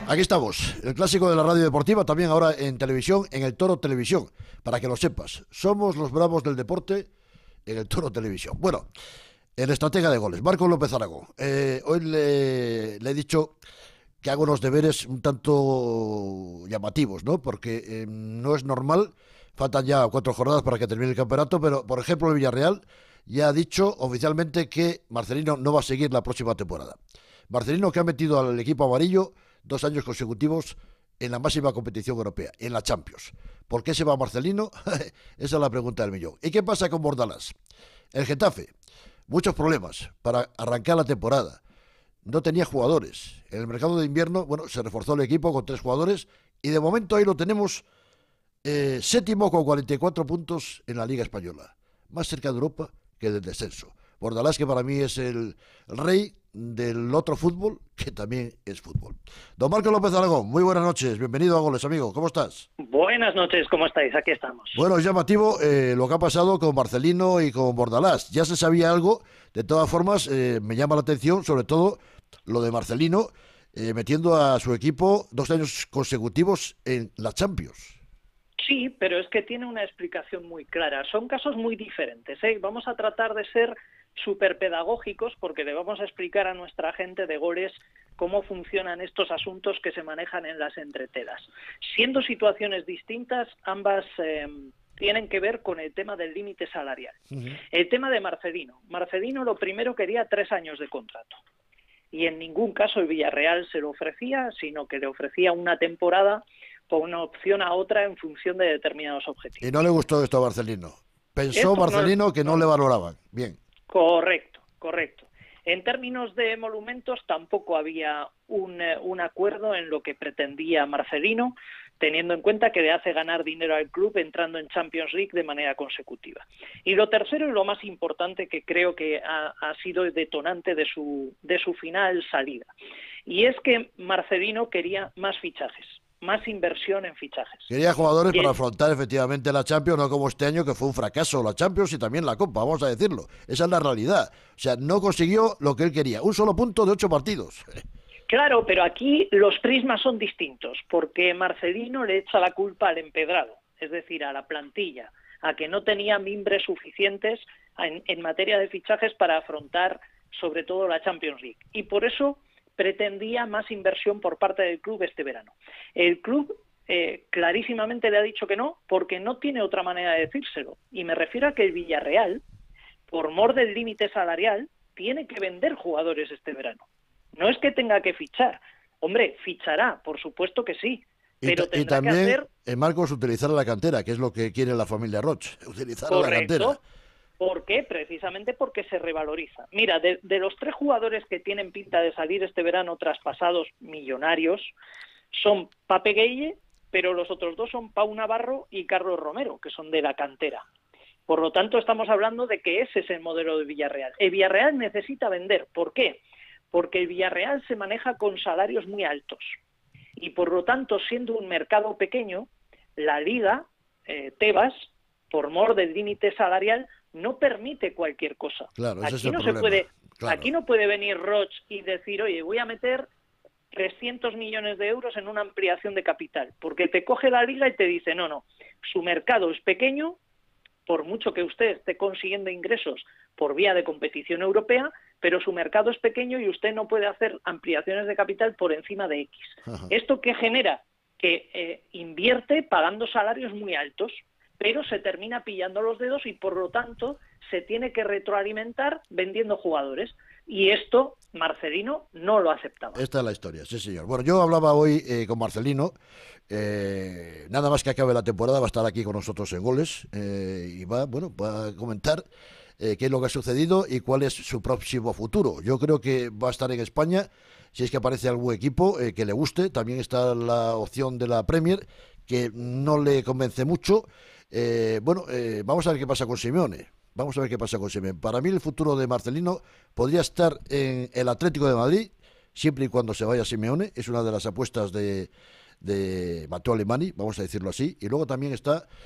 Aquí estamos, el clásico de la radio deportiva, también ahora en televisión, en el Toro Televisión, para que lo sepas. Somos los bravos del deporte en el Toro Televisión. Bueno, el estratega de goles, Marcos López Aragón. Hoy le he dicho que hago unos deberes un tanto llamativos, ¿no? Porque no es normal, faltan ya 4 jornadas para que termine el campeonato, pero, por ejemplo, el Villarreal ya ha dicho oficialmente que Marcelino no va a seguir la próxima temporada. Marcelino, que ha metido al equipo amarillo 2 años consecutivos en la máxima competición europea, en la Champions. ¿Por qué se va Marcelino? Esa es la pregunta del millón. ¿Y qué pasa con Bordalás? El Getafe, muchos problemas para arrancar la temporada. No tenía jugadores. En el mercado de invierno, bueno, se reforzó el equipo con 3 jugadores y de momento ahí lo tenemos séptimo con 44 puntos en la Liga Española. Más cerca de Europa que del descenso. Bordalás, que para mí es el rey del otro fútbol, que también es fútbol. Don Marcos López Aragón, muy buenas noches, bienvenido a Goles, amigo, ¿cómo estás? Buenas noches, ¿cómo estáis? Aquí estamos. Bueno, es llamativo lo que ha pasado con Marcelino y con Bordalás. Ya se sabía algo, de todas formas, me llama la atención, sobre todo, lo de Marcelino, metiendo a su equipo 2 años consecutivos en la Champions. Sí, pero es que tiene una explicación muy clara. Son casos muy diferentes, ¿eh? Vamos a tratar de ser súper pedagógicos porque le vamos a explicar a nuestra gente de goles cómo funcionan estos asuntos que se manejan en las entretelas. Siendo situaciones distintas, ambas tienen que ver con el tema del límite salarial. El tema de Marcelino. Marcelino lo primero quería 3 años de contrato. Y en ningún caso el Villarreal se lo ofrecía, sino que le ofrecía una temporada con una opción a otra en función de determinados objetivos. Y no le gustó esto a Marcelino. Pensó Marcelino que no le valoraban. Bien. Correcto. En términos de emolumentos tampoco había un acuerdo en lo que pretendía Marcelino, teniendo en cuenta que le hace ganar dinero al club entrando en Champions League de manera consecutiva. Y lo tercero y lo más importante, que creo que ha sido el detonante de su final salida, y es que Marcelino quería más fichajes, más inversión en fichajes. Quería jugadores para afrontar efectivamente la Champions, no como este año que fue un fracaso la Champions y también la Copa, vamos a decirlo. Esa es la realidad. O sea, no consiguió lo que él quería. Un solo punto de 8 partidos. Claro, pero aquí los prismas son distintos, porque Marcelino le echa la culpa al empedrado, es decir, a la plantilla, a que no tenía mimbres suficientes en materia de fichajes para afrontar sobre todo la Champions League. Y por eso pretendía más inversión por parte del club este verano. El club clarísimamente le ha dicho que no, porque no tiene otra manera de decírselo. Y me refiero a que el Villarreal, por mor del límite salarial, tiene que vender jugadores este verano. No es que tenga que fichar. Hombre, fichará, por supuesto que sí. Pero y también, Marcos, utilizar la cantera, que es lo que quiere la familia Roch. Utilizar la cantera. ¿Por qué? Precisamente porque se revaloriza. Mira, de los 3 jugadores que tienen pinta de salir este verano traspasados millonarios, son Pape Gueye, pero los otros 2 son Pau Navarro y Carlos Romero, que son de la cantera. Por lo tanto, estamos hablando de que ese es el modelo de Villarreal. El Villarreal necesita vender. ¿Por qué? Porque el Villarreal se maneja con salarios muy altos. Y por lo tanto, siendo un mercado pequeño, la Liga, Tebas, por mor del límite salarial, no permite cualquier cosa. Claro, ese aquí es el no problema. se puede, claro. Aquí no puede venir Roch y decir, oye, voy a meter 300 millones de euros en una ampliación de capital, porque te coge la Liga y te dice, no, su mercado es pequeño, por mucho que usted esté consiguiendo ingresos por vía de competición europea, pero su mercado es pequeño y usted no puede hacer ampliaciones de capital por encima de X. Ajá. ¿Esto qué genera? Que invierte pagando salarios muy altos, pero se termina pillando los dedos y por lo tanto se tiene que retroalimentar vendiendo jugadores. Y esto Marcelino no lo aceptaba. Esta es la historia, sí señor. Bueno, yo hablaba hoy con Marcelino, nada más que acabe la temporada va a estar aquí con nosotros en Goles y va a comentar qué es lo que ha sucedido y cuál es su próximo futuro. Yo creo que va a estar en España, si es que aparece algún equipo que le guste. También está la opción de la Premier, que no le convence mucho. Vamos a ver qué pasa con Simeone. Para mí el futuro de Marcelino podría estar en el Atlético de Madrid, siempre y cuando se vaya Simeone. Es una de las apuestas de Matteo Alemany, vamos a decirlo así. Y luego también está